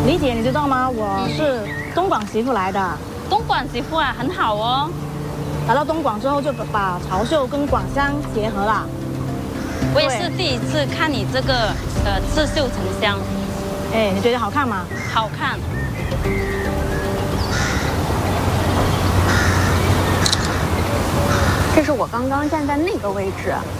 李姐，你知道吗？我是东莞媳妇来的。 东莞媳妇啊，很好哦。 来到东莞之后，就把潮绣跟莞香结合了。 我也是第一次看你这个刺绣沉香。 哎，你觉得好看吗？ 好看。 这是我刚刚站在那个位置。